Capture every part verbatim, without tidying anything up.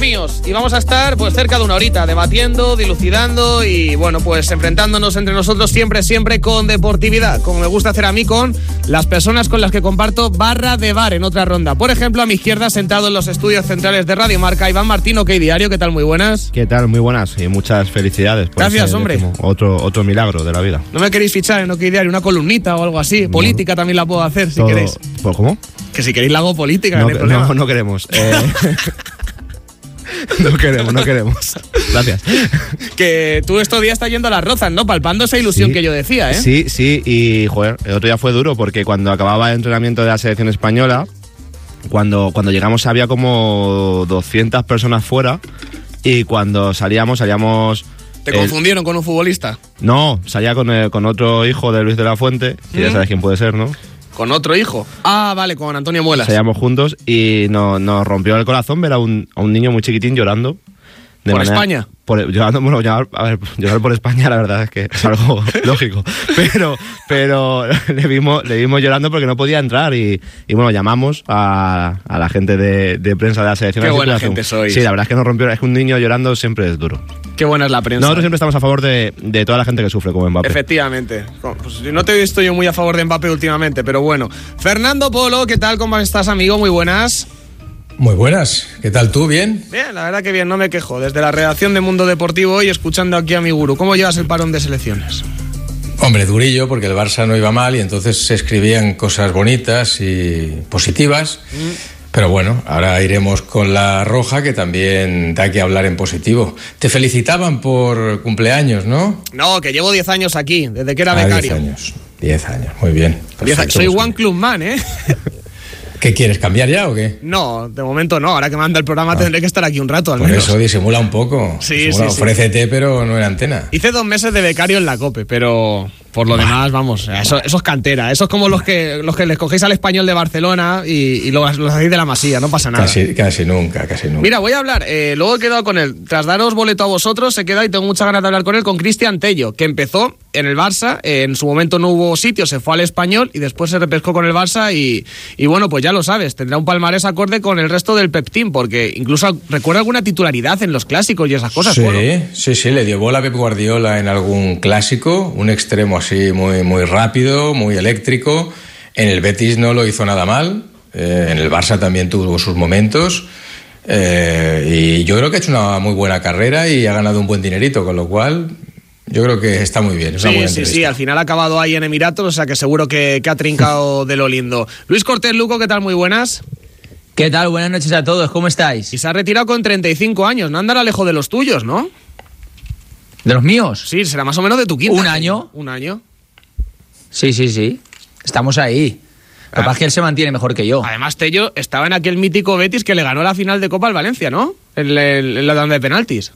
míos. Y vamos a estar pues cerca de una horita debatiendo, dilucidando y bueno, pues enfrentándonos entre nosotros siempre, siempre con deportividad, como me gusta hacer a mí con las personas con las que comparto barra de bar en otra ronda. Por ejemplo, a mi izquierda, sentado en los estudios centrales de Radio Marca, Iván Martín, OK Diario. ¿Qué tal? Muy buenas. ¿Qué tal? Muy buenas y muchas felicidades. Por Gracias, hombre. Décimo, otro, otro milagro de la vida. ¿No me queréis fichar en OK Diario una columnita o algo así? No. Política también la puedo hacer, si Todo, queréis. ¿Cómo? Que si queréis la hago política, no, no hay problema. No, no queremos. Eh... No queremos, no queremos. Gracias. Que tú estos días estás yendo a las Rozas, ¿no? Palpando esa ilusión sí, que yo decía, ¿eh? Sí, sí, y joder, el otro día fue duro porque cuando acababa el entrenamiento de la selección española, cuando, cuando llegamos había como doscientas personas fuera y cuando salíamos, salíamos... ¿Te el... confundieron con un futbolista? No, salía con, el, con otro hijo de Luis de la Fuente, que ¿Mm? ya sabes quién puede ser, ¿no? ¿Con otro hijo? Ah, vale, con Antonio Muelas. Salíamos juntos y nos, nos rompió el corazón ver a un, a un niño muy chiquitín llorando. De ¿Por manera, España? Por, llorando, bueno, llorar, a ver, llorar por España la verdad es que es algo lógico. Pero, pero le vimos, le vimos llorando porque no podía entrar y, y bueno, llamamos a, a la gente de, de prensa de la selección. Qué buena gente sois. Sí, la verdad es que nos rompió, es que un niño llorando siempre es duro. Qué buena es la prensa. Nosotros siempre estamos a favor de, de toda la gente que sufre como Mbappé. Efectivamente. Pues no te he visto yo muy a favor de Mbappé últimamente, pero bueno. Fernando Polo, ¿qué tal? ¿Cómo estás, amigo? Muy buenas. Muy buenas, ¿qué tal tú? ¿Bien? Bien, la verdad que bien, no me quejo. Desde la redacción de Mundo Deportivo y escuchando aquí a mi gurú. ¿Cómo llevas el parón de selecciones? Hombre, durillo, porque el Barça no iba mal y entonces se escribían cosas bonitas y positivas. Mm. Pero bueno, ahora iremos con la roja, que también da que hablar en positivo. Te felicitaban por cumpleaños, ¿no? No, que llevo diez años aquí, desde que era ah, becario. diez años, diez años, muy bien. diez años. Soy One Club Man, ¿eh? ¿Qué quieres, cambiar ya o qué? No, de momento no. Ahora que manda el programa ah. tendré que estar aquí un rato al Por menos. Por eso disimula un poco. Sí, disimula, sí, ofrécete, sí. pero no en antena. Hice dos meses de becario en la COPE, pero por lo bah. demás, vamos, eso, eso es cantera. Eso es como los que los que les cogéis al Español de Barcelona y, y los, los hacéis de la Masía, no pasa nada. Casi, casi nunca, casi nunca. Mira, voy a hablar, eh, luego he quedado con él. Tras daros boleto a vosotros, he quedado y tengo muchas ganas de hablar con él, con Cristian Tello, que empezó en el Barça, eh, en su momento no hubo sitio, se fue al Español y después se repescó con el Barça y, y bueno, pues ya lo sabes, tendrá un palmarés acorde con el resto del Pep Team, porque incluso recuerda alguna titularidad en los clásicos y esas cosas. Sí, bueno. sí, sí, le dio bola a Pep Guardiola en algún clásico, un extremo así muy, muy rápido, muy eléctrico. En el Betis no lo hizo nada mal, eh, en el Barça también tuvo sus momentos. Eh, y yo creo que ha hecho una muy buena carrera y ha ganado un buen dinerito, con lo cual yo creo que está muy bien. Sí, sí, sí, al final ha acabado ahí en Emiratos, o sea que seguro que, que ha trincado de lo lindo. Luis Cortés Luco, ¿qué tal? Muy buenas. ¿Qué tal? Buenas noches a todos, ¿cómo estáis? Y se ha retirado con treinta y cinco años, no andará lejos de los tuyos, ¿no? ¿De los míos? Sí, será más o menos de tu quinta. ¿Un año? Un año. Sí, sí, sí, estamos ahí. Lo que pasa es que él se mantiene mejor que yo. Además, Tello estaba en aquel mítico Betis que le ganó la final de Copa al Valencia, ¿no? En, el, en la tanda de penaltis.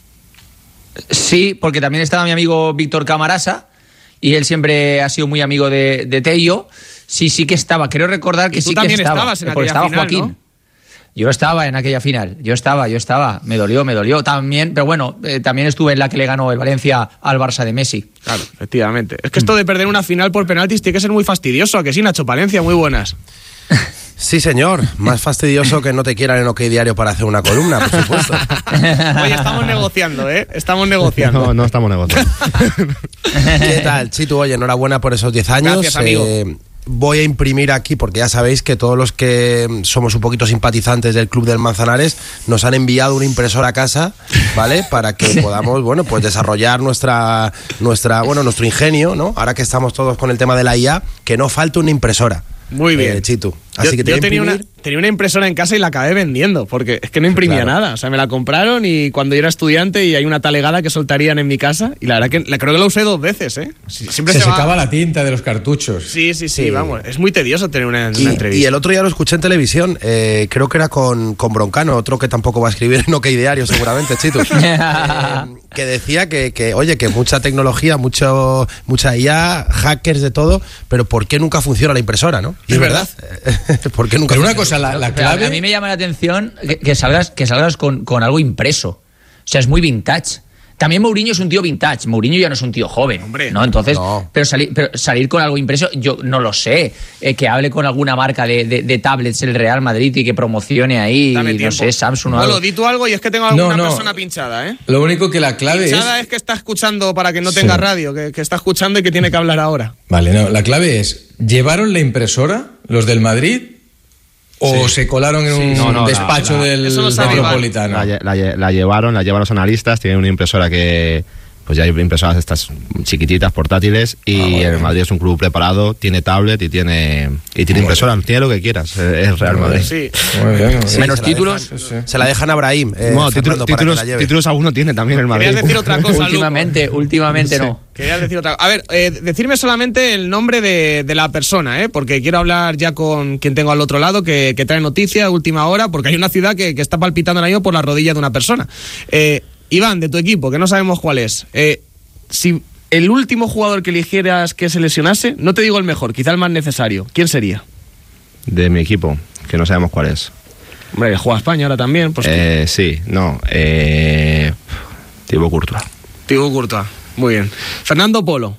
Sí, porque también estaba mi amigo Víctor Camarasa y él siempre ha sido muy amigo de, de Tello. Sí, sí que estaba. Creo recordar que y tú sí también que estaba. estabas en aquella porque estaba final, Joaquín. ¿no? Yo estaba en aquella final. Yo estaba, yo estaba. Me dolió, me dolió también. Pero bueno, eh, también estuve en la que le ganó el Valencia al Barça de Messi. Claro, efectivamente. Es que esto de perder una final por penaltis tiene que ser muy fastidioso. ¿A que sí, Nacho Palencia? Muy buenas. Sí, señor. Más fastidioso que no te quieran en OK Diario para hacer una columna, por supuesto. Oye, estamos negociando, ¿eh? Estamos negociando. No, no estamos negociando. ¿Qué tal, Chitu? Oye, enhorabuena por esos diez años. Gracias, amigo. Eh, voy a imprimir aquí, porque ya sabéis que todos los que somos un poquito simpatizantes del Club del Manzanares nos han enviado una impresora a casa, ¿vale? Para que podamos, bueno, pues desarrollar nuestra, nuestra, bueno, nuestro ingenio, ¿no? Ahora que estamos todos con el tema de la I A, que no falte una impresora. Muy bien. Eh, Chitu. Así yo que te yo voy a tenía, una, imprimir. tenía una impresora en casa y la acabé vendiendo, porque es que no imprimía Claro. nada. O sea, me la compraron y cuando yo era estudiante y hay una talegada que soltarían en mi casa, y la verdad que la, creo que la usé dos veces, ¿eh? Siempre se, se, se va... secaba la tinta de los cartuchos. Sí, sí, sí, Sí. vamos. Es muy tedioso tener una, una Y, entrevista. y el otro día lo escuché en televisión, eh, creo que era con, con Broncano, otro que tampoco va a escribir en OK Diario seguramente, Chitu, eh, que decía que, que, oye, que mucha tecnología, mucho, mucha I A, hackers de todo, pero ¿por qué nunca funciona la impresora, no? Y es verdad. ¿Por qué nunca Pero una funciona? cosa, la, la Pero clave... a mí me llama la atención que, que salgas, que salgas con, con algo impreso. O sea, es muy vintage. También Mourinho es un tío vintage. Mourinho ya no es un tío joven, Hombre, ¿no? Entonces, no. Pero, salir, pero salir con algo impreso, yo no lo sé. Eh, que hable con alguna marca de, de, de tablets el Real Madrid y que promocione ahí, Dame no tiempo. sé, Samsung o Bueno, algo. di tú algo y es que tengo alguna No, no. persona pinchada, ¿eh? Lo único que la clave Pinchada es... es que está escuchando para que no tenga Sí. radio, que, que está escuchando y que tiene que hablar ahora. Vale, no, la clave es, ¿llevaron la impresora los del Madrid o Sí. se colaron en un no, no, la- despacho la- del eso lo sabe Metropolitano? La, lle- la lle- la llevaron, la llevan los analistas, tienen una impresora que, pues ya hay impresoras estas chiquititas, portátiles, y Ah, bueno. el Madrid es un club preparado, tiene tablet y tiene y tiene Muy impresora, tiene lo que quieras, es es Real Madrid. Sí. Muy bien, muy bien. Menos se la títulos. dejan- Se la dejan a Brahim. eh, Bueno, Fernando, títulos, para que títulos, la lleve. títulos alguno tiene también el Madrid. Querías decir otra cosa, Luco. Últimamente, últimamente no. Querías decir otra A ver, eh, decirme solamente el nombre de, de la persona, ¿eh? Porque quiero hablar ya con quien tengo al otro lado, que, que trae noticia, última hora, porque hay una ciudad que, que está palpitando ahora mismo por la rodilla de una persona. Eh, Iván, de tu equipo, que no sabemos cuál es. Eh, si el último jugador que eligieras que se lesionase, no te digo el mejor, quizá el más necesario, ¿quién sería? De mi equipo, que no sabemos cuál es. Hombre, juega España ahora también, pues Eh, sí, no, eh, Thibaut Courtois. Thibaut Courtois. Muy bien. Fernando Polo.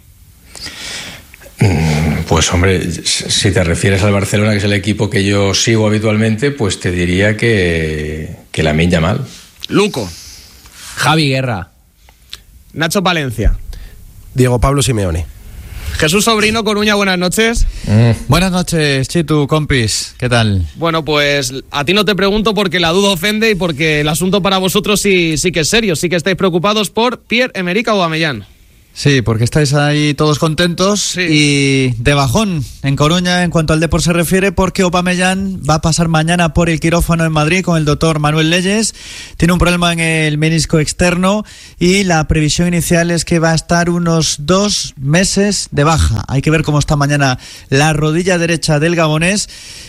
Pues hombre, si te refieres al Barcelona, que es el equipo que yo sigo habitualmente, pues te diría que, que Lamine Yamal. Luco. Javi Guerra. Nacho Palencia. Diego Pablo Simeone. Jesús Sobrino Coruña, buenas noches. Buenas noches, Chitu, compis. ¿Qué tal? Bueno, pues a ti no te pregunto porque la duda ofende y porque el asunto para vosotros sí, sí que es serio. Sí que estáis preocupados por Pierre-Emerick Aubameyang. Sí, porque estáis ahí todos contentos Sí. y de bajón en Coruña en cuanto al deporte se refiere, porque Aubameyang va a pasar mañana por el quirófano en Madrid con el doctor Manuel Leyes. Tiene un problema en el menisco externo y la previsión inicial es que va a estar unos dos meses de baja. Hay que ver cómo está mañana la rodilla derecha del gabonés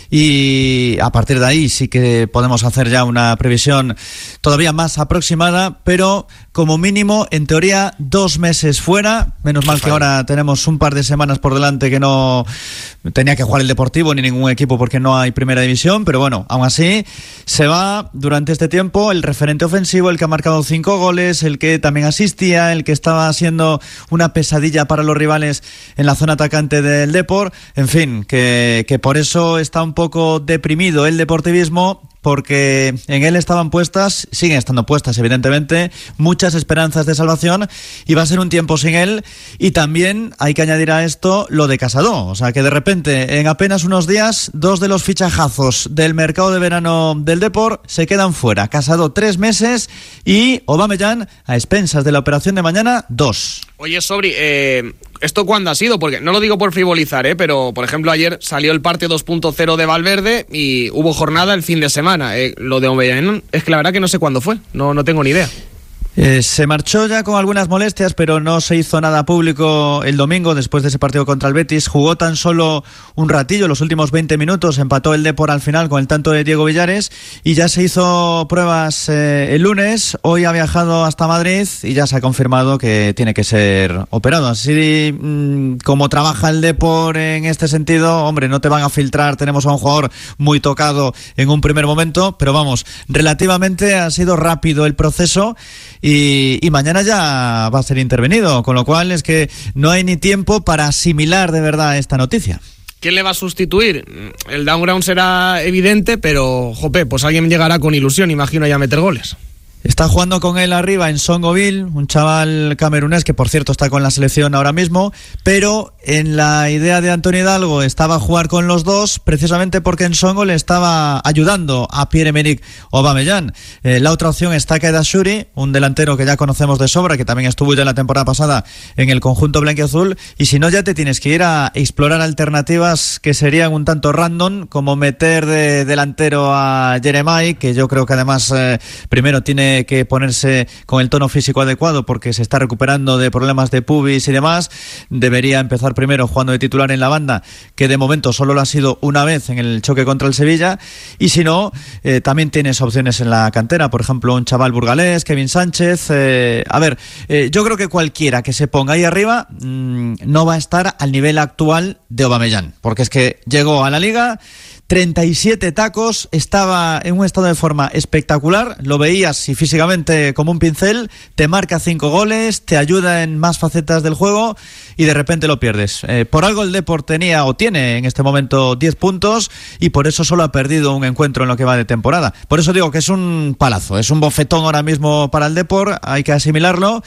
y a partir de ahí sí que podemos hacer ya una previsión todavía más aproximada, pero como mínimo, en teoría, dos meses fuera. Menos mal que ahora tenemos un par de semanas por delante que no tenía que jugar el Deportivo ni ningún equipo porque no hay primera división, pero bueno, aún así se va durante este tiempo el referente ofensivo, el que ha marcado cinco goles, el que también asistía, el que estaba siendo una pesadilla para los rivales en la zona atacante del Depor. En fin, que, que por eso está un poco deprimido el deportivismo, porque en él estaban puestas, siguen estando puestas evidentemente, muchas esperanzas de salvación y va a ser un tiempo sin él. Y también hay que añadir a esto lo de Casado, o sea que de repente en apenas unos días dos de los fichajazos del mercado de verano del Depor se quedan fuera. Casado tres meses y Aubameyang a expensas de la operación de mañana dos. Oye, Sobri, eh, ¿esto cuándo ha sido? Porque no lo digo por frivolizar, ¿eh? Pero, por ejemplo, ayer salió el parte dos punto cero de Valverde y hubo jornada el fin de semana. Eh, lo de Aubameyang es que la verdad que no sé cuándo fue, no, no tengo ni idea. Eh, se marchó ya con algunas molestias, pero no se hizo nada público el domingo después de ese partido contra el Betis. Jugó tan solo un ratillo, los últimos veinte minutos, empató el Depor al final con el tanto de Diego Villares y ya se hizo pruebas eh, el lunes. Hoy ha viajado hasta Madrid y ya se ha confirmado que tiene que ser operado. Así mmm, como trabaja el Depor en este sentido, hombre, no te van a filtrar. Tenemos a un jugador muy tocado en un primer momento, pero vamos, relativamente ha sido rápido el proceso. Y, y mañana ya va a ser intervenido, con lo cual es que no hay ni tiempo para asimilar de verdad esta noticia. ¿Quién le va a sustituir? El downground será evidente, pero, jope, pues alguien llegará con ilusión, imagino, ya a meter goles. Está jugando con él arriba en Songoville, un chaval camerunés que por cierto está con la selección ahora mismo, pero en la idea de Antonio Hidalgo estaba jugar con los dos precisamente porque en Songo le estaba ayudando a Pierre-Emerick Aubameyang. Eh, la otra opción es Takeda Shuri, un delantero que ya conocemos de sobra, que también estuvo ya la temporada pasada en el conjunto blanquiazul, y si no ya te tienes que ir a explorar alternativas que serían un tanto random, como meter de delantero a Jeremai, que yo creo que además eh, primero tiene que ponerse con el tono físico adecuado porque se está recuperando de problemas de pubis y demás. Debería empezar primero jugando de titular en la banda, que de momento solo lo ha sido una vez en el choque contra el Sevilla, y si no, eh, también tienes opciones en la cantera, por ejemplo un chaval burgalés, Kevin Sánchez. eh, a ver, eh, yo creo que cualquiera que se ponga ahí arriba mmm, no va a estar al nivel actual de Aubameyang, porque es que llegó a la Liga, treinta y siete tacos, estaba en un estado de forma espectacular, lo veías y físicamente como un pincel, te marca cinco goles, te ayuda en más facetas del juego y de repente lo pierdes. Eh, por algo el Depor tenía o tiene en este momento diez puntos y por eso solo ha perdido un encuentro en lo que va de temporada. Por eso digo que es un palazo, es un bofetón ahora mismo para el Depor, hay que asimilarlo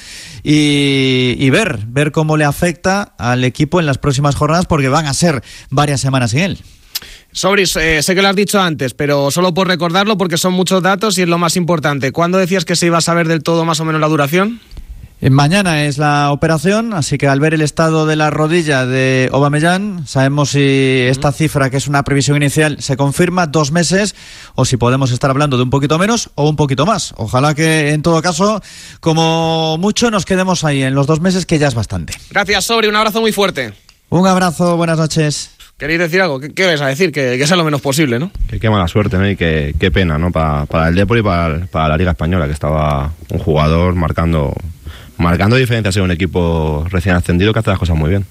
y, y ver, ver cómo le afecta al equipo en las próximas jornadas porque van a ser varias semanas sin él. Sobris, eh, sé que lo has dicho antes, pero solo por recordarlo porque son muchos datos y es lo más importante. ¿Cuándo decías que se iba a saber del todo más o menos la duración? Mañana es la operación, así que al ver el estado de la rodilla de Aubameyang, sabemos si esta cifra, que es una previsión inicial, se confirma, dos meses, o si podemos estar hablando de un poquito menos o un poquito más. Ojalá que, en todo caso, como mucho, nos quedemos ahí en los dos meses, que ya es bastante. Gracias, Sobri, un abrazo muy fuerte. Un abrazo, buenas noches. ¿Queréis decir algo? ¿Qué, qué vais a decir? Que, que sea lo menos posible, ¿no? Que qué mala suerte, ¿no? Y que, qué pena, ¿no? Para, para el Depor y para, para la Liga Española, que estaba un jugador marcando marcando diferencias en un equipo recién ascendido que hace las cosas muy bien.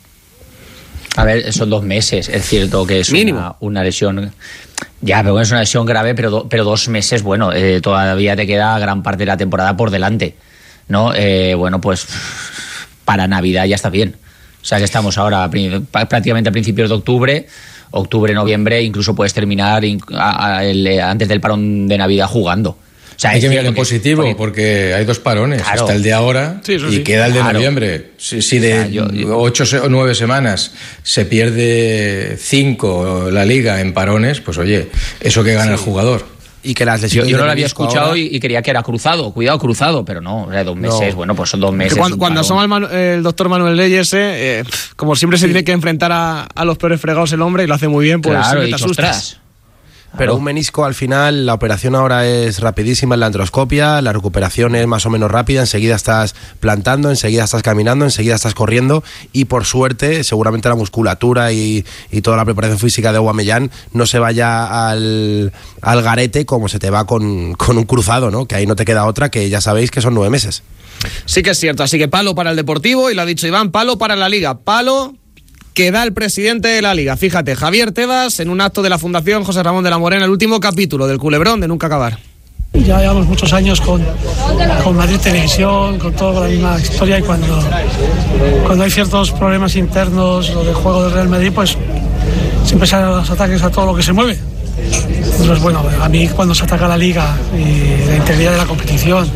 A ver, son dos meses, es cierto que es una, una lesión. Ya, pero es una lesión grave, pero, do, pero dos meses, bueno, eh, todavía te queda gran parte de la temporada por delante, ¿no? Eh, bueno, pues para Navidad ya está bien. O sea que estamos ahora prácticamente a principios de octubre, octubre, noviembre, incluso puedes terminar a, a, el, antes del parón de Navidad jugando. O sea, hay que mirar en positivo, porque, porque hay dos parones. Claro. Está el de ahora sí, y sí. queda el de claro. noviembre. Si, si de o sea, yo, yo, ocho o nueve semanas se pierde cinco la liga en parones, pues oye, eso que gana sí. el jugador. Y que las lesiones yo, yo no lo había escuchado ahora... y creía que era cruzado, cuidado cruzado, pero no, o sea, dos meses, no. bueno, pues son dos meses. Cuando, cuando asoma el, Manu, el doctor Manuel Leyes, eh, como siempre se sí. tiene que enfrentar a, a los peores fregados el hombre y lo hace muy bien, pues claro, siempre te asustas. Pero un menisco al final, la operación ahora es rapidísima en la artroscopia, la recuperación es más o menos rápida, enseguida estás plantando, enseguida estás caminando, enseguida estás corriendo y por suerte seguramente la musculatura y, y toda la preparación física de Aubameyang no se vaya al, al garete como se te va con, con un cruzado, ¿no? Que ahí no te queda otra, que ya sabéis que son nueve meses. Sí que es cierto, así que palo para el Deportivo y lo ha dicho Iván, palo para la Liga, palo que da el presidente de la Liga. Fíjate, Javier Tebas, en un acto de la Fundación José Ramón de la Morena, el último capítulo del Culebrón de Nunca Acabar. Ya llevamos muchos años con, con Madrid Televisión, con toda la misma historia y cuando, cuando hay ciertos problemas internos o de juego del Real Madrid, pues siempre salen los ataques a todo lo que se mueve. Entonces, bueno, a mí cuando se ataca la Liga y la integridad de la competición,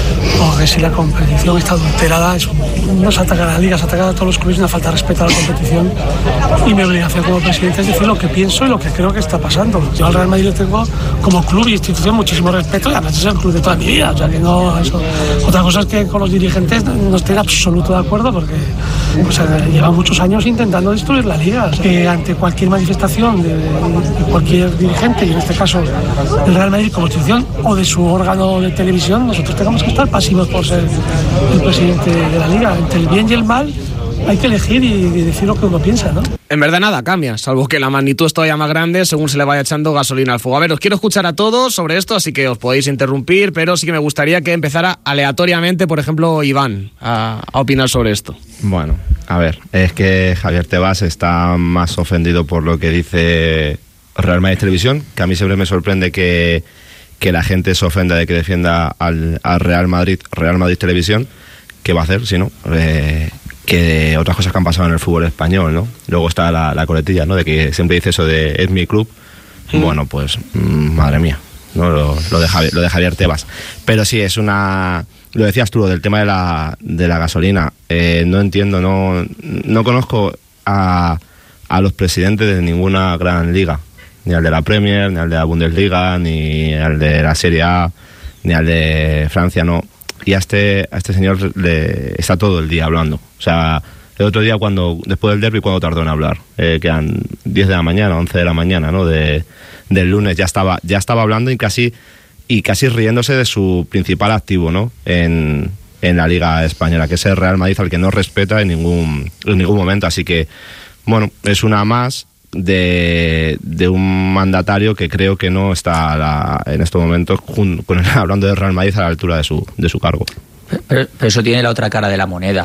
o que si la competición está adulterada, es un, no se ataca a la Liga, se ataca a todos los clubes, una falta de respeto a la competición. Y mi obligación como presidente es decir lo que pienso y lo que creo que está pasando. Yo al Real Madrid le tengo como club y institución muchísimo respeto y además es el club de toda mi vida. O sea que no, eso. Otra cosa es que con los dirigentes no estoy en absoluto de acuerdo porque pues, lleva muchos años intentando destruir la Liga. O sea, que ante cualquier manifestación de, de cualquier dirigente, y en este caso del Real Madrid como institución o de su órgano de televisión, nosotros tengamos que estar pasivos por ser el presidente de la Liga. Entre el bien y el mal hay que elegir y decir lo que uno piensa, ¿no? En verdad nada cambia, salvo que la magnitud es todavía más grande según se le vaya echando gasolina al fuego. A ver, os quiero escuchar a todos sobre esto, así que os podéis interrumpir, pero sí que me gustaría que empezara aleatoriamente, por ejemplo, Iván, a, a opinar sobre esto. Bueno, a ver, es que Javier Tebas está más ofendido por lo que dice Real Madrid Televisión, que a mí siempre me sorprende que, que la gente se ofenda de que defienda al, al Real Madrid, Real Madrid Televisión. ¿Qué va a hacer si no? Eh, que otras cosas que han pasado en el fútbol español, ¿no? Luego está la, la coletilla, ¿no? De que siempre dice eso de es mi club. Mm. Bueno, pues, mmm, madre mía, ¿no? Lo, lo, de Javier, lo de Javier Tebas. Pero sí, es una... Lo decías tú, del tema de la, de la gasolina. Eh, no entiendo, no, no conozco a, a los presidentes de ninguna gran liga. Ni al de la Premier, ni al de la Bundesliga, ni al de la Serie A, ni al de Francia, no. Y a este, a este señor le está todo el día hablando. O sea, el otro día, cuando después del derbi, ¿cuándo tardó en hablar? Eh, que eran diez de la mañana, once de la mañana, ¿no? De, del lunes ya estaba, ya estaba hablando y casi, y casi riéndose de su principal activo, ¿no? En, en la Liga Española, que es el Real Madrid, al que no respeta en ningún, en ningún momento. Así que, bueno, es una más de, de un mandatario que creo que no está a la, en estos momentos jun, con el, hablando de Real Madrid a la altura de su, de su cargo. Pero, pero eso tiene la otra cara de la moneda.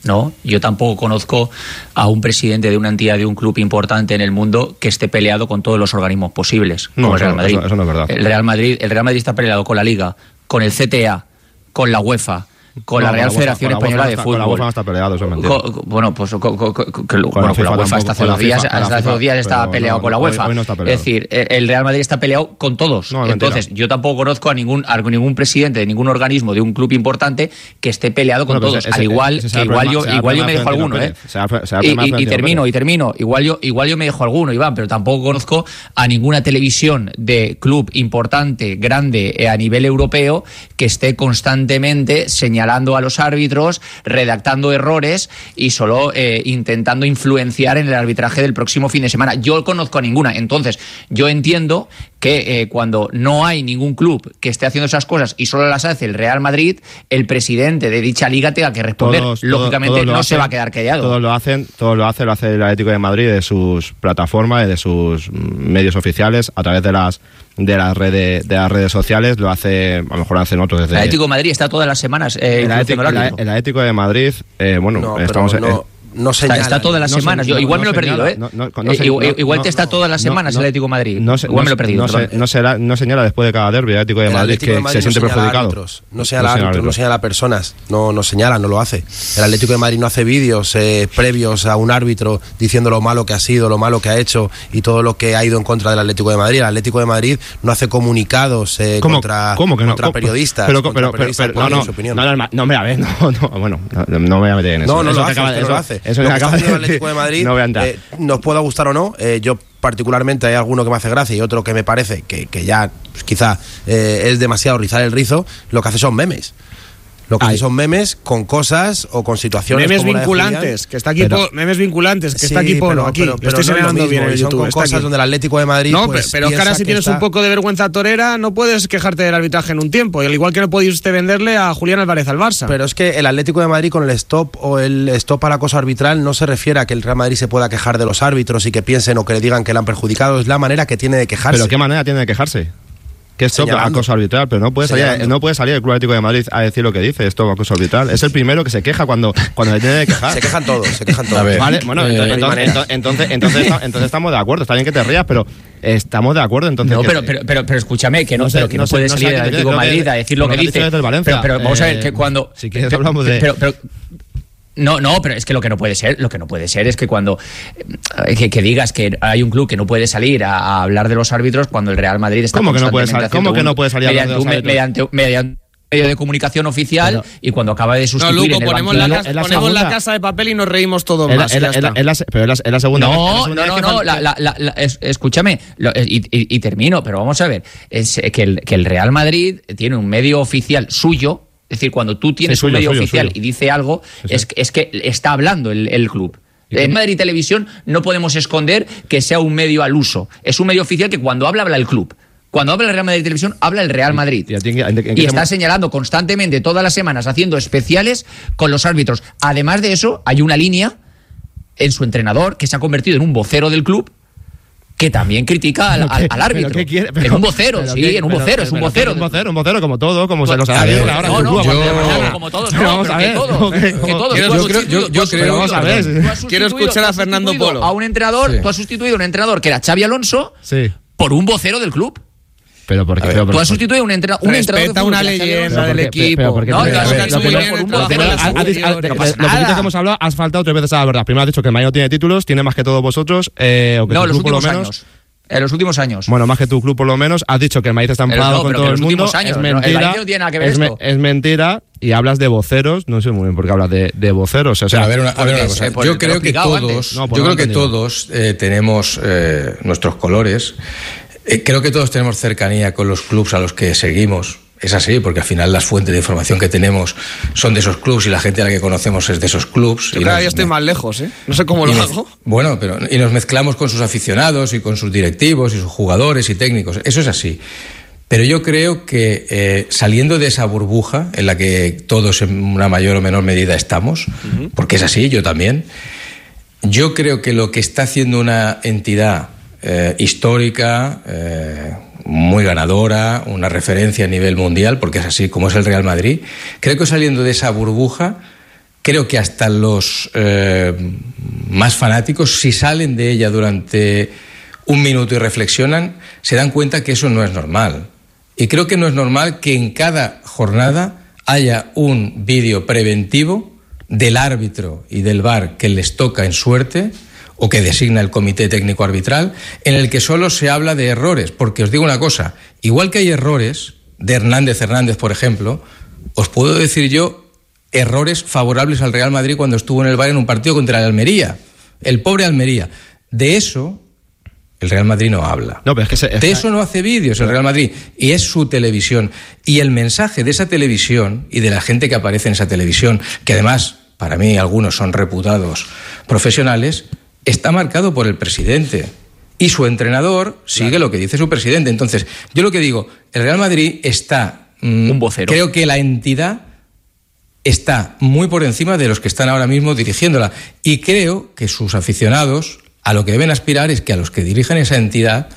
¿no? Yo tampoco conozco a un presidente de una entidad de un club importante en el mundo que esté peleado con todos los organismos posibles, no, como eso, el Real Madrid. Eso, eso no es verdad. El Real Madrid, el Real Madrid está peleado con la Liga, con el C T A, con la UEFA, con no, la Real con la Federación UEFA, Española con de la Fútbol. Con la UEFA no está peleado, eso es mentira. Co, bueno, pues co, co, co, co, que, con bueno, la FIFA, con la UEFA hasta hace dos días, hasta hace dos días estaba peleado no, con la UEFA. Hoy, hoy no está peleado. Es decir, el Real Madrid está peleado con todos. No, Entonces, yo tampoco conozco a ningún a ningún presidente de ningún organismo de un club importante que esté peleado con bueno, todos. Ese, Al igual ese que igual yo igual yo me dejo alguno, ¿eh? Sea, sea y, y, y termino, y termino. Igual yo igual yo me dejo alguno, Iván, pero tampoco conozco a ninguna televisión de club importante, grande eh, a nivel europeo que esté constantemente señalando a los árbitros, redactando errores y solo eh, intentando influenciar en el arbitraje del próximo fin de semana. Yo conozco a ninguna. Entonces, yo entiendo que eh, cuando no hay ningún club que esté haciendo esas cosas y solo las hace el Real Madrid, el presidente de dicha liga tenga que responder. Todos, Lógicamente todos no hacen, se va a quedar callado. Todos lo hacen, todos lo hacen, lo hace el Atlético de Madrid de sus plataformas, de sus medios oficiales, a través de las de las redes de las redes sociales, lo hace, a lo mejor lo hacen otros desde el Atlético de Madrid está todas las semanas eh, el, Atlético, el, el, el Atlético de Madrid, eh, bueno, no, estamos no, eh, no señala, está, está todas las no semanas. se, Yo igual no, me lo he perdido, señala, ¿eh? No, no, no, eh igual igual no, te está todas las semanas no, el Atlético de Madrid. No, igual me lo he perdido. No, se, no, se, no señala después de cada derbi el Atlético de Madrid Atlético que de Madrid se no siente perjudicado. Árbitros, no señala árbitros, árbitros. no señala personas, no, no señala, no lo hace. El Atlético de Madrid no hace vídeos eh, previos a un árbitro diciendo lo malo que ha sido, lo malo que ha hecho y todo lo que ha ido en contra del Atlético de Madrid. El Atlético de Madrid no hace comunicados eh, ¿Cómo, contra, ¿cómo que no? contra periodistas. Pero, contra pero, periodistas pero, pero no, no, su opinión. no, no, no, hombre, a ver, no, no, bueno, no, no me voy a meter en eso. No, no eso lo hace, acaba, no eso, lo hace. Eso lo que que acaba está de haciendo el Atlético de Madrid, no voy a entrar. eh, nos pueda gustar o no, eh, yo particularmente hay alguno que me hace gracia y otro que me parece que, que ya pues, quizá eh, es demasiado rizar el rizo, lo que hace son memes. Lo que Ay. son memes con cosas o con situaciones memes como vinculantes, la que está aquí pero, po, memes vinculantes, que sí, está aquí Polo, pero, aquí, pero, lo pero estoy no señalando es lo bien en mismo, YouTube. Son con cosas aquí. donde el Atlético de Madrid No, pues, pero, pero ahora si tienes está... un poco de vergüenza torera, no puedes quejarte del arbitraje en un tiempo, y al igual que no podéis usted venderle a Julián Álvarez al Barça. Pero es que el Atlético de Madrid con el stop o el stop al acoso arbitral no se refiere a que el Real Madrid se pueda quejar de los árbitros y que piensen o que le digan que le han perjudicado, es la manera que tiene de quejarse. ¿Pero qué manera tiene de quejarse? Que esto es acoso arbitral, pero no puede salir, no puede salir el Club Atlético de Madrid a decir lo que dice, esto es acoso arbitral. Es el primero que se queja cuando, cuando le tiene que quejar. Se quejan todos, se quejan todos. A ver, vale, bueno, eh, entonces, entonces, entonces, entonces, entonces estamos de acuerdo, está bien que te rías, pero estamos de acuerdo entonces. No, que, pero, pero, pero, pero escúchame, que no, no, sé, pero que no, no puede sé, salir no el Atlético de Madrid a decir lo que dice. Pero, pero vamos a ver, que cuando... Si quieres hablamos de... Pero, pero, No, no, pero es que lo que no puede ser, lo que no puede ser es que cuando que, que digas que hay un club que no puede salir a, a hablar de los árbitros cuando el Real Madrid está ¿Cómo que no puede salir? ¿Cómo que no puede salir a hablar de los árbitros? Mediante, mediante medio de comunicación oficial pero, y cuando acaba de sustituir no, Luco, en el ponemos, banquillo, la, casa, la, ponemos la casa de papel y nos reímos todos más. Pero es la segunda no, vez. No, no, no, la, la, la, la, es, escúchame, lo, y, y, y termino, pero vamos a ver, es que el, que el Real Madrid tiene un medio oficial suyo. Es decir, cuando tú tienes sí, suyo, un medio suyo, oficial suyo. y dice algo, sí, sí. Es, es que está hablando el, el club. En Madrid Televisión no podemos esconder que sea un medio al uso. Es un medio oficial que cuando habla, habla el club. Cuando habla el Real Madrid Televisión, habla el Real Madrid. ¿Y, y, y, y está se... señalando constantemente todas las semanas, haciendo especiales con los árbitros. Además de eso, hay una línea en su entrenador que se ha convertido en un vocero del club, que también critica al, al, al árbitro. ¿Pero qué pero, en un vocero, sí, qué, en un vocero, pero, es un pero, vocero. Un vocero, un vocero como todo, como pues, se lo sabe ahora. No, no, yo... como todos, no, vamos a ver. Que todos, que todos. Yo creo, yo, yo creo, vamos a ver. Quiero escuchar a Fernando Polo. A un entrenador, sí. Tú has sustituido a un entrenador que era Xavi Alonso sí. por un vocero del club. Pero porque ver, tú has sustituido a un, entra, un entrenador de una leyenda del equipo. No, tú has sustituido por un vocero del club. Lo poquito que hemos hablado, has faltado tres veces a la verdad. Primero has dicho que el Madrid no tiene títulos, tiene más que todos vosotros, eh, o que no, tu los club por lo últimos menos. Años. En los últimos años. Bueno, más que tu club por lo menos. Has dicho que el Madrid está enfadado no, con todo el mundo. Años, es mentira. No, no tiene nada que ver es, me, esto. es mentira. Y hablas de voceros. No sé muy bien por qué hablas de, de voceros. O sea, a ver una, a ver una cosa. Yo creo que todos, no, yo creo que todos eh, tenemos eh, nuestros colores. Eh, creo que todos tenemos cercanía con los clubs a los que seguimos. Es así, porque al final las fuentes de información que tenemos son de esos clubs y la gente a la que conocemos es de esos clubs. Yo cada día estoy más lejos, ¿eh? No sé cómo lo hago. Bueno, pero y nos mezclamos con sus aficionados y con sus directivos y sus jugadores y técnicos. Eso es así. Pero yo creo que eh, saliendo de esa burbuja en la que todos en una mayor o menor medida estamos, uh-huh. porque es así, yo también, yo creo que lo que está haciendo una entidad eh, histórica... Eh, muy ganadora, una referencia a nivel mundial, porque es así como es el Real Madrid. Creo que saliendo de esa burbuja creo que hasta los eh, más fanáticos, si salen de ella durante un minuto y reflexionan, se dan cuenta que eso no es normal. Y creo que no es normal que en cada jornada haya un vídeo preventivo del árbitro y del V A R que les toca en suerte o que designa el comité técnico arbitral, en el que solo se habla de errores. Porque os digo una cosa, igual que hay errores de Hernández Hernández, por ejemplo, os puedo decir yo errores favorables al Real Madrid cuando estuvo en el V A R en un partido contra el Almería, el pobre Almería. De eso el Real Madrid no habla. No, pero es que se, es de que... eso no hace vídeos el Real Madrid, y es su televisión. Y el mensaje de esa televisión y de la gente que aparece en esa televisión, que además, para mí, algunos son reputados profesionales, está marcado por el presidente. Y su entrenador sigue claro. lo que dice su presidente. Entonces, yo lo que digo, el Real Madrid está... Mmm, Un vocero. Creo que la entidad está muy por encima de los que están ahora mismo dirigiéndola. Y creo que sus aficionados... a lo que deben aspirar es que a los que dirigen esa entidad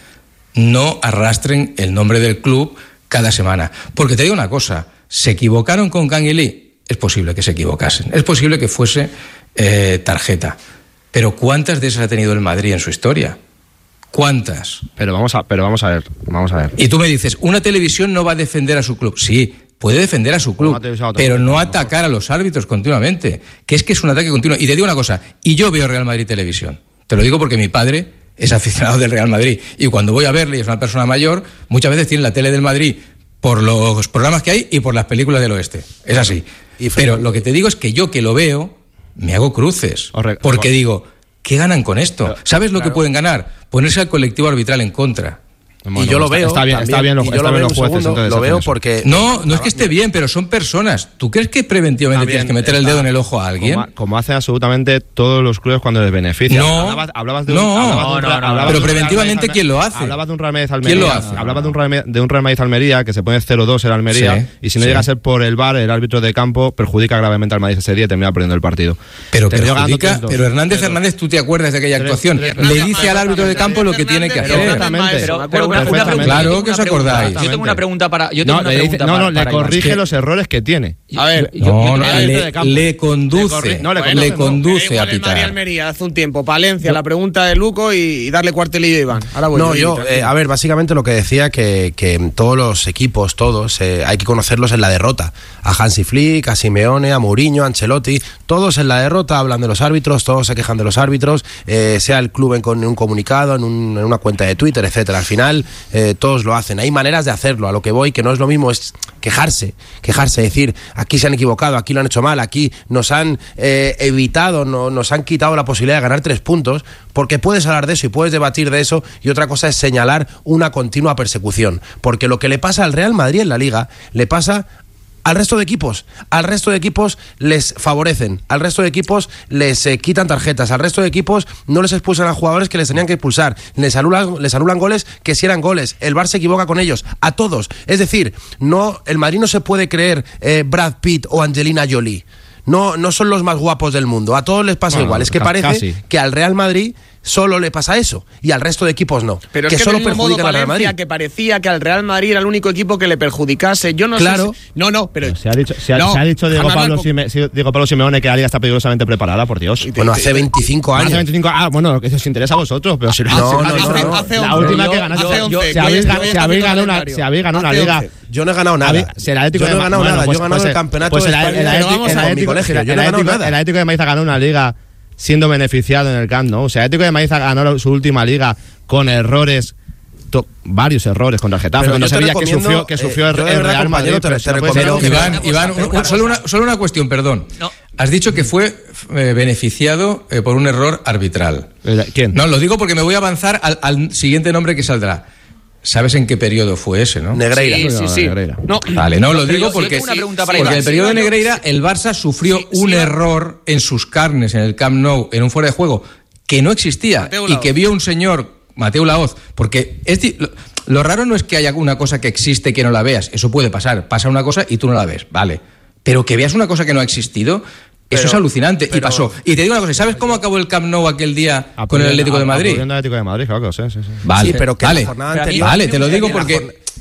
no arrastren el nombre del club cada semana. Porque te digo una cosa, ¿se equivocaron con Canguilí? Es posible que se equivocasen, es posible que fuese eh, tarjeta. Pero ¿cuántas de esas ha tenido el Madrid en su historia? ¿Cuántas? Pero vamos a, pero vamos a ver, vamos a ver. Y tú me dices, una televisión no va a defender a su club. Sí, puede defender a su club, pero no atacar a los árbitros continuamente, que es que es un ataque continuo. Y te digo una cosa, y yo veo Real Madrid Televisión. Te lo digo porque mi padre es aficionado del Real Madrid y cuando voy a verle, y es una persona mayor, muchas veces tiene la tele del Madrid por los programas que hay y por las películas del oeste. Es así. Pero lo que te digo es que yo que lo veo, me hago cruces. Porque digo, ¿qué ganan con esto? ¿Sabes lo que pueden ganar? Ponerse al colectivo arbitral en contra. Bueno, y yo lo veo. Está bien, también, está bien, lo, y yo está lo bien veo los jueces. Segundo, Entonces, lo veo porque. No, no es que esté bien, pero son personas. ¿Tú crees que preventivamente bien, tienes que meter está, el dedo en el ojo a alguien? Como, como hacen absolutamente todos los clubes cuando les beneficia. No, hablabas, hablabas de no, un, hablabas no, de un, no, no, hablabas pero de un preventivamente, Real ¿quién lo hace? Hablabas de un Real Madrid Almería. ¿Quién lo hace? Hablabas de un Real, de un Real Madrid Almería que se pone cero dos en Almería, sí, y si no sí. llega a ser por el V A R, el árbitro de campo perjudica gravemente al Madrid ese día y termina perdiendo el partido. Pero perjudica, pero Hernández Hernández, ¿tú te acuerdas de aquella actuación? Le dice al árbitro de campo lo que tiene que hacer. Pero, pero una, una pregunta, claro que os acordáis. Yo tengo una pregunta para. Yo tengo no, una le pregunta dice, no, no, para, le para corrige Iván. los errores que tiene. A ver, no, yo, no, yo, le, de le conduce, le, no, le, le no, conduce no, a el Madrid pitar. Almería hace un tiempo, Palencia, la pregunta de Luco y, y darle cuartelillo a Iván. Ahora voy no, yo, eh, a ver, básicamente lo que decía que, que todos los equipos, todos, eh, hay que conocerlos en la derrota. A Hansi Flick, a Simeone, a Mourinho, a Ancelotti, todos en la derrota hablan de los árbitros, todos se quejan de los árbitros, eh, sea el club en, en un comunicado, en, un, en una cuenta de Twitter, etcétera. Al final, eh, todos lo hacen. Hay maneras de hacerlo. A lo que voy, que no es lo mismo, es quejarse, quejarse, decir, aquí se han equivocado, aquí lo han hecho mal, aquí nos han eh, evitado, no, nos han quitado la posibilidad de ganar tres puntos, porque puedes hablar de eso y puedes debatir de eso, y otra cosa es señalar una continua persecución, porque lo que le pasa al Real Madrid en la Liga, le pasa al resto de equipos, al resto de equipos les favorecen, al resto de equipos les eh, quitan tarjetas, al resto de equipos no les expulsan a jugadores que les tenían que expulsar, les anulan, les anulan goles que si eran goles, el V A R se equivoca con ellos, a todos, es decir, no, el Madrid no se puede creer eh, Brad Pitt o Angelina Jolie, no, no son los más guapos del mundo, a todos les pasa bueno, igual, es que parece casi. que al Real Madrid solo le pasa eso y al resto de equipos no. Pero que, es que solo del mismo perjudican modo al Real Madrid. Que parecía que al Real Madrid era el único equipo que le perjudicase. Yo no claro. sé. Si, no, no, pero. Se ha dicho, se ha, no, se ha dicho Diego, Pablo Marco, Sime, Diego Pablo Simeone que la Liga está peligrosamente preparada, por Dios. Bueno, hace veinticinco años. Hace veinticinco, ah, bueno, que os interesa a vosotros, pero si no, no, no, hace, no. hace la once, última yo, que ganaste, yo, se habéis ganado una, se habéis ganado una Liga. Yo no he ganado nada. Si el Atlético yo no he ganado bueno, nada. pues, yo he ganado pues, el campeonato pues de el, España. el, el, Atlético, el, el, mi colegio. el, Yo no he ganado nada. El Atlético de Madrid ha ganado una Liga siendo beneficiado en el Camp Nou. O sea, el Atlético de Madrid ha ganado su última Liga con errores, to, varios errores contra el Getafe, cuando sabía que sufrió, que sufrió eh, el, el Real Madrid. Te, te, te recomiendo, Iván, Iván un, un, solo, una, solo una cuestión, perdón. No. Has dicho que fue eh, beneficiado eh, por un error arbitral. ¿Quién? No, lo digo porque me voy a avanzar al, al siguiente nombre que saldrá. ¿Sabes en qué periodo fue ese, no? Negreira. Sí, sí, sí. Negreira. No. Vale, no, lo Pero digo yo, porque, yo una pregunta para porque en el periodo de sí, Negreira el Barça sufrió sí, un sí, error en sus carnes en el Camp Nou, en un fuera de juego, que no existía y que vio un señor, Mateu Laoz, porque es, lo, lo raro no es que haya una cosa que existe que no la veas, eso puede pasar, pasa una cosa y tú no la ves, vale, pero que veas una cosa que no ha existido, pero, eso es alucinante, pero, y pasó. Y te digo una cosa, ¿sabes cómo acabó el Camp Nou aquel día con el Atlético de Madrid? El Atlético de Madrid, claro que sí, sí, sí. Vale, sí, pero que vale, la jornada anterior, vale, te lo digo porque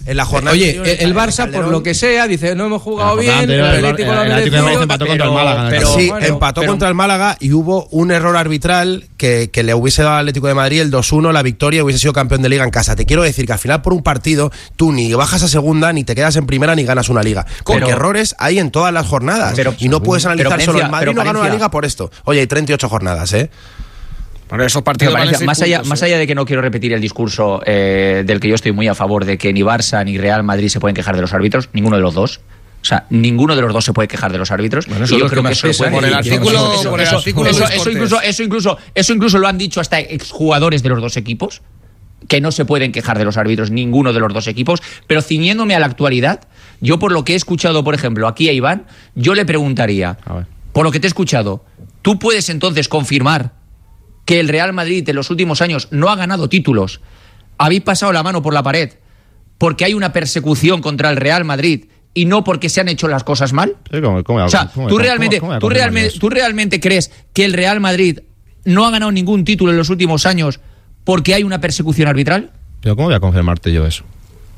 en la jornada. Oye, anterior, el, el Barça, Calderón, por lo que sea, dice, no hemos jugado La bien, el anterior, el Atlético lo ha el Atlético de Madrid merecido, empató contra el Málaga. Pero, pero sí, bueno, empató pero- contra el Málaga y hubo un error arbitral que, que le hubiese dado al Atlético de Madrid el dos uno, la victoria, y hubiese sido campeón de liga en casa. Te quiero decir que al final por un partido tú ni bajas a segunda, ni te quedas en primera, ni ganas una liga. Porque Pero- errores hay en todas las jornadas. Pero- y no puedes analizar pero, solo el Valencia, Madrid pero, no ganó la Valencia. liga por esto. Oye, hay treinta y ocho jornadas, ¿eh? Bueno, esos partidos Pero, valen Valencia, seis más, allá, puntos, más ¿eh? allá de que no quiero repetir el discurso eh, del que yo estoy muy a favor de que ni Barça ni Real Madrid se pueden quejar de los árbitros, ninguno de los dos. O sea, ninguno de los dos se puede quejar de los árbitros. Bueno, Y son yo los creo que que más eso lo pesan puede- Por el y tienen artículo- más peso. por el eso, artículo eso- Luis eso Cortés. incluso, eso, incluso, eso incluso lo han dicho hasta exjugadores de los dos equipos, que no se pueden quejar de los árbitros, ninguno de los dos equipos. Pero ciñéndome a la actualidad, yo por lo que he escuchado, por ejemplo, aquí a Iván, yo le preguntaría, A ver. por lo que te he escuchado, ¿tú puedes entonces confirmar que el Real Madrid en los últimos años no ha ganado títulos? ¿Habéis pasado la mano por la pared porque hay una persecución contra el Real Madrid y no porque se han hecho las cosas mal? Sí, ¿cómo- cómo- O sea, cómo- ¿tú cómo- realmente, cómo voy a tú, confirmar realmente, eso? ¿tú realmente crees que el Real Madrid no ha ganado ningún título en los últimos años porque hay una persecución arbitral? Pero ¿cómo voy a confirmarte yo eso?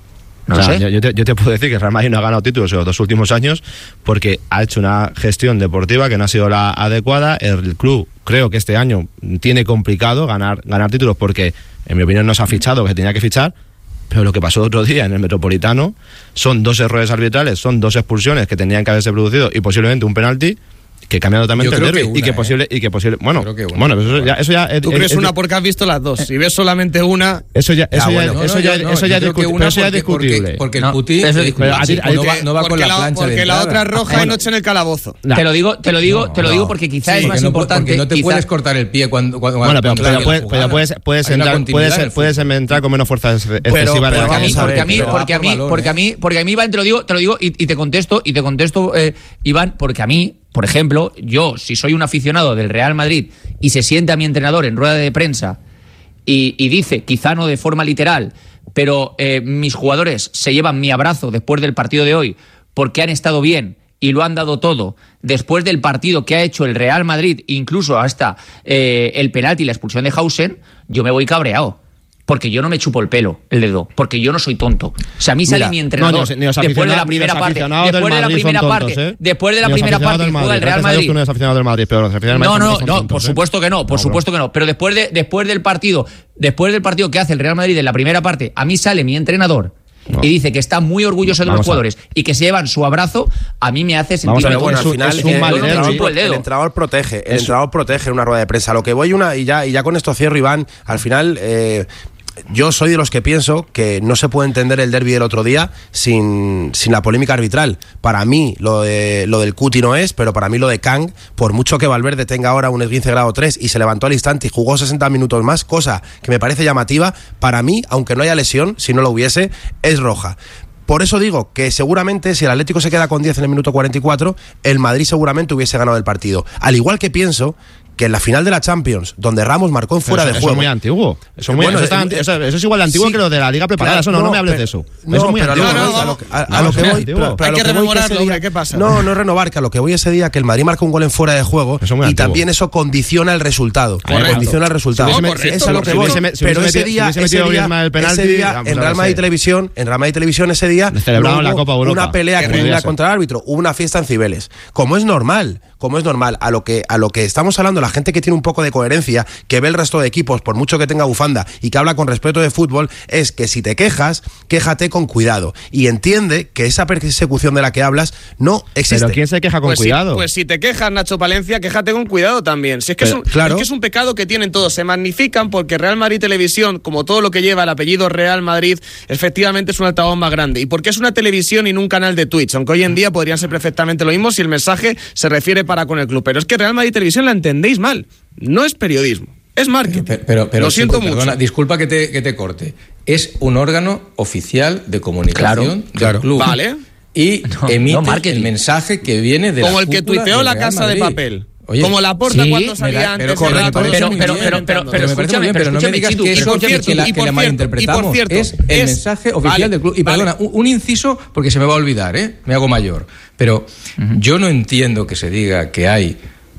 No O sea, sé. yo, yo te, yo te puedo decir que el Real Madrid no ha ganado títulos en los dos últimos años porque ha hecho una gestión deportiva que no ha sido la adecuada. El club creo que este año tiene complicado ganar, ganar títulos porque, en mi opinión, no se ha fichado que tenía que fichar. Pero lo que pasó otro día en el Metropolitano son dos errores arbitrales, son dos expulsiones que tenían que haberse producido y posiblemente un penalti que cambia totalmente Yo el creo derbi que una, y que ¿eh? posible y que posible bueno Creo que una. bueno pero eso ya eso ya es- Tú es- crees es- una porque has visto las dos. Si ves solamente una, eso ya eso Ya, ya bueno. No, eso no, ya yo- no, eso yo ya creo que discuti- una pero eso ya es porque- porque- discutible. Porque el No, Putin eso es eh, discutible. Pero a ti- no a ti va, te- no va con porque la la, plancha de porque la entrada. otra es roja Bueno. y noche en el calabozo. Nah. Te lo digo, te lo digo, te lo no. digo porque quizá Sí, es más porque no, importante. porque no te quizá- puedes cortar el pie cuando, cuando Bueno, pero, cuando pero hay puedes, la pero jugada. puedes, puedes, Hay una entrar, continuidad puedes, del puedes fútbol. entrar con menos fuerza excesiva pero de la vamos Porque a mí, a cancha. ver, porque a mí, pero va porque a por mí, balón, porque ¿eh? a mí, porque a mí, Iván, te lo digo, te lo digo y, y te contesto, y te contesto, eh, Iván, porque a mí, por ejemplo, yo, si soy un aficionado del Real Madrid y se sienta mi entrenador en rueda de prensa y, y dice, quizá no de forma literal, pero eh, mis jugadores se llevan mi abrazo después del partido de hoy porque han estado bien y lo han dado todo después del partido que ha hecho el Real Madrid, incluso hasta eh, el penalti y la expulsión de Hausen, yo me voy cabreado. Porque yo no me chupo el pelo, el dedo, porque yo no soy tonto. O sea, a mí sale Mira, mi entrenador no, ni los- ni los después de la aficionados- primera ni los parte, aficionados del después de la Madrid son primera tontos, parte, ¿eh? después de la Ni los primera aficionados parte del juega el Madrid. Real Gracias a Dios Madrid. tú no eres aficionado del Madrid, pero los aficionados del No, Madrid no, son no, tontos, por ¿eh? supuesto que no, por No, supuesto que no. Pero después de después del partido, después del partido que hace el Real Madrid en la primera parte, a mí sale mi entrenador No. y dice que está muy orgulloso de los Vamos a- jugadores y que se llevan su abrazo, a mí me hace Vamos sentir a ver, Bueno, al es un- final es un el, mal el derbi. entrenador, chupo el dedo. el entrenador protege, el Es- entrenador protege en una rueda de prensa. Lo que voy una y ya y ya con esto cierro, Iván. Al final eh, yo soy de los que pienso que no se puede entender el derbi del otro día sin, sin la polémica arbitral. Para mí lo de lo del Cuti no es, pero para mí lo de Kang, por mucho que Valverde tenga ahora un esguince grado tres y se levantó al instante y jugó sesenta minutos más, cosa que me parece llamativa, para mí, aunque no haya lesión, si no lo hubiese, es roja. Por eso digo que seguramente si el Atlético se queda con diez en el minuto cuarenta y cuatro, el Madrid seguramente hubiese ganado el partido. Al igual que pienso que en la final de la Champions, donde Ramos marcó en fuera Eso- de eso juego. es muy antiguo. Eso, es muy- Bueno, eso, está eh, anti- eh, eso- eso es igual de antiguo sí, que lo de la Liga Preparada. claro, eso no, no, me hables pero- de eso. No, eso es muy pero a lo antiguo. que No, voy, no, a lo que- a- no, a lo es que muy voy, antiguo. pero- pero Hay a lo que voy rememorarlo, ese día- ¿qué- qué pasa? No, no es renovar, que a lo que voy ese día que el Madrid marca un gol en fuera de juego Eso es muy y antiguo. también eso condiciona el resultado. Correcto. Condiciona el resultado. Si hubiese- es a lo que si voy. hubiese- si Pero hubiese ese metido- día, si hubiese ese metido día, Griezmann el penalti, ese día vamos en a Real ver, Madrid sí. Televisión, en Real Madrid Televisión ese día Les celebraban no la hubo Copa Europa. una pelea Que criminal podía ser. contra el árbitro, hubo una fiesta en Cibeles. Como es normal, como es normal, a lo que a lo que estamos hablando, la gente que tiene un poco de coherencia, que ve el resto de equipos, por mucho que tenga bufanda y que habla con respeto de fútbol, es que si te quejas, quéjate con cuidado y entiende que esa persecución de la que hablas no existe. Pero ¿quién se queja con Pues si, cuidado? pues si te quejas, Nacho Palencia, quéjate con cuidado también. Si es que, Pero, es, un, claro. es que es un pecado que tienen todos. Se magnifican porque Real Madrid Televisión, como todo lo que lleva el apellido Real Madrid, efectivamente es un altavoz más grande. Y porque es una televisión y no un canal de Twitch, aunque hoy en día podrían ser perfectamente lo mismo si el mensaje se refiere para con el club. Pero es que Real Madrid Televisión la entendéis mal. No es periodismo, es marketing. Pero, pero, pero lo siento sí, mucho. perdona, disculpa que te, que te corte. Es un órgano oficial de comunicación Claro, del claro. club. Vale. Y No, emite no marketing. el mensaje que viene de Como la el que cúpula tuiteó del La Real Casa de Madrid. Papel. Oye, Como la porta sí, cuando me salía da- antes. pero de correcto, rato, pero- eso pero- muy pero- bien pero- inventando. pero me parece muy bien, escúchame, pero no me escúchame, digas Chitu, que y eso por que, cierto, que la, y que por la cierto, malinterpretamos. y por cierto, es el es- mensaje oficial vale, del club. Y perdona, vale. un, un inciso, porque se me va a olvidar, ¿eh? Me hago mayor. Pero yo no entiendo que se diga que hay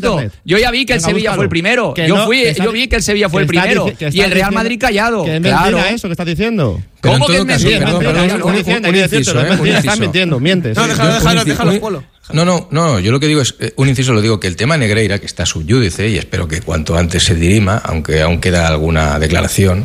esto. internet. Yo ya vi que el Venga, Sevilla búscalo. fue el primero. Que Yo no, fui, que está- yo vi que el Sevilla fue el que está primero dici- que y está el Real diciendo- Madrid callado. Que es Claro. mentira eso que estás diciendo. Pero en ¿Cómo todo que es caso, mentira? perdón, Mentira, perdón, ya lo- un- Estoy diciendo, un hay que inciso, decirte, ¿eh? no es Un mentira, estás inciso. mintiendo, mientes. No, Sí. déjalo, Yo- déjalo, un- déjalo, un- Polo. No, no, no, yo lo que digo es, eh, un inciso lo digo, que el tema Negreira, que está subyúdice, y espero que cuanto antes se dirima, aunque aún queda alguna declaración,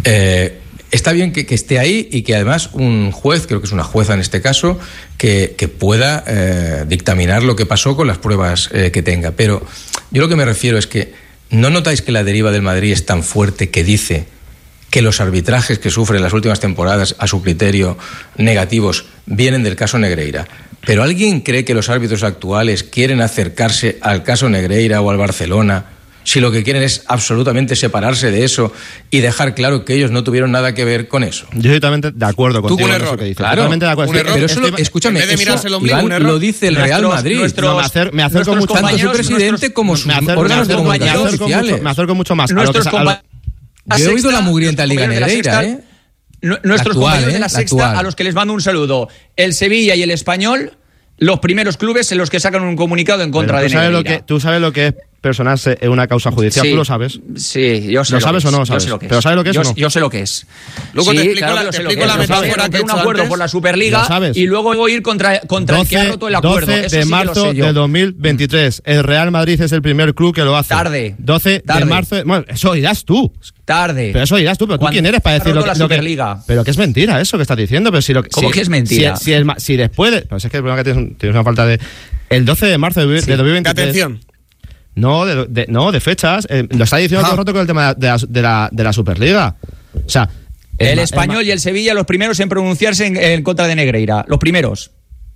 eh, está bien que, que esté ahí y que además un juez, creo que es una jueza en este caso, que, que pueda eh, dictaminar lo que pasó con las pruebas eh, que tenga. Pero yo lo que me refiero es que ¿no notáis que la deriva del Madrid es tan fuerte que dice que los arbitrajes que sufre en las últimas temporadas, a su criterio, negativos, vienen del caso Negreira? ¿Pero alguien cree que los árbitros actuales quieren acercarse al caso Negreira o al Barcelona si lo que quieren es absolutamente separarse de eso y dejar claro que ellos no tuvieron nada que ver con eso? Yo estoy totalmente de acuerdo contigo en eso que dices. Claro, totalmente de acuerdo. Un error, pero eso, lo, escúchame, en vez de mirarse el ombligo, un error. Lo dice el Real nuestros, Madrid. Nuestros, no, me, acer, me acerco mucho tanto su presidente nuestros, como sus órganos de comunicación oficiales. Me acerco mucho más. Nuestros a lo que, a lo, yo he oído la mugrienta Liga Negreira, ¿eh? Nuestros actual, compañeros ¿eh? de la Sexta, actual. a los que les mando un saludo, el Sevilla y el Español, los primeros clubes en los que sacan un comunicado en contra de Negreira. Lo que, tú sabes lo que es personarse en una causa judicial, sí, tú lo sabes. Sí, yo sé. ¿Lo lo sabes o no lo sabes? Yo sé lo que es. ¿Pero sabes lo que es yo, o no? Yo sé lo que es. Luego sí, te explico claro, la, yo te sé explico lo la que es. metáfora que un acuerdo antes. por la Superliga y luego voy a ir contra, contra doce, el que ha roto el acuerdo. doce Eso de sí marzo que lo sé yo. de dos mil veintitrés. El Real Madrid es el primer club que lo hace. Tarde. doce Tarde. de marzo. De, bueno, eso dirás tú. Tarde. Pero eso dirás tú, pero tú Cuando quién eres para decir lo, la lo que. Superliga. Pero que es mentira eso que estás diciendo. Pero si lo, ¿Cómo si, que es mentira? Si, si, el, si después de. Pues es que el problema que tienes, tienes una falta de. El doce de marzo de, sí. de dos mil veintitrés. Atención. No, de, de, no, de fechas. Eh, lo está diciendo todo el rato con el tema de la, de la, de la Superliga. O sea. El, el Español el, y el Sevilla, los primeros en pronunciarse en, en contra de Negreira. Los primeros.